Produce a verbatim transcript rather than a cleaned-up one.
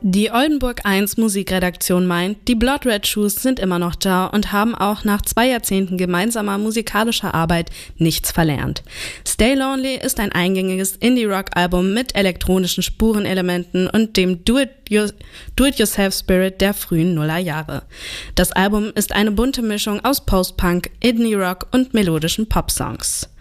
Die Oldenburg eins Musikredaktion meint, die Blood Red Shoes sind immer noch da und haben auch nach zwei Jahrzehnten gemeinsamer musikalischer Arbeit nichts verlernt. Stay Lonely ist ein eingängiges Indie-Rock-Album mit elektronischen Spurenelementen und dem Do-it-yourself-Spirit der frühen Nullerjahre. Das Album ist eine bunte Mischung aus Post-Punk, Indie-Rock und melodischen Pop-Songs.